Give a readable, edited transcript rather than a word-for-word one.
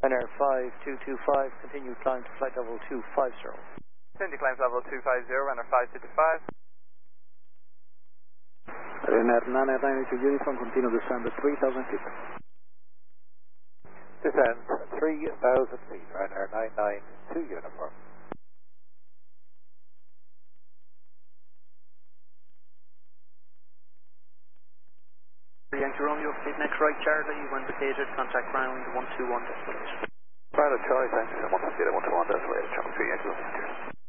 Ryanair 5225, continue climb to flight level 250. Continue climb to level 250, Ryanair 5225. Ryanair 992 uniform, continue descend at 3,000 feet. Descend 3,000 feet, Ryanair 992 uniform. Yankee Romeo, next right Charlie, when vacated, contact ground 121 destination. Pilot Charlie, thanks, 121 destination, 3 Yankee Romeo.